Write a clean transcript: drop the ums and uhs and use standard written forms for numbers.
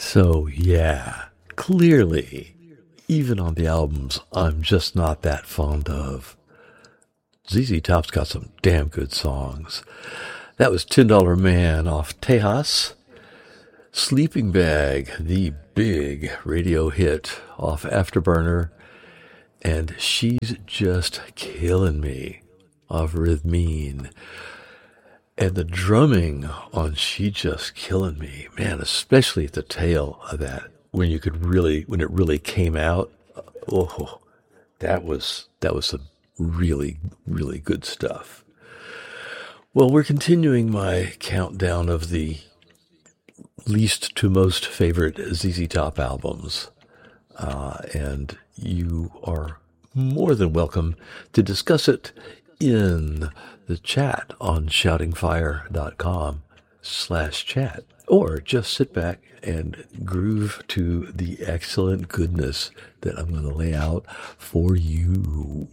So, yeah, clearly, even on the albums I'm just not that fond of, ZZ Top's got some damn good songs. That was $10 Man off Tejas. Sleeping Bag, the big radio hit off Afterburner. And She's Just Killing Me off Rhythmine. And the drumming on She Just Killing Me, man, especially at the tail of that, when it really came out, oh, that was some really, really good stuff. Well, we're continuing my countdown of the least to most favorite ZZ Top albums. And you are more than welcome to discuss it in the chat on shoutingfire.com/chat, or just sit back and groove to the excellent goodness that I'm going to lay out for you.